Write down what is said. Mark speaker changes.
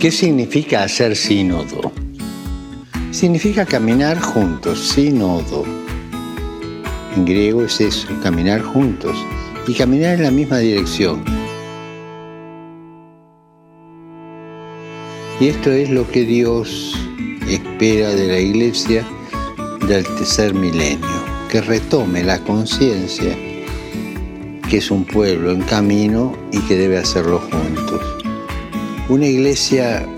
Speaker 1: ¿Qué significa hacer sínodo? Significa caminar juntos, sínodo. En griego es eso, caminar juntos y caminar en la misma dirección. Y esto es lo que Dios espera de la Iglesia del tercer milenio, que retome la conciencia que es un pueblo en camino y que debe hacerlo juntos. Una iglesia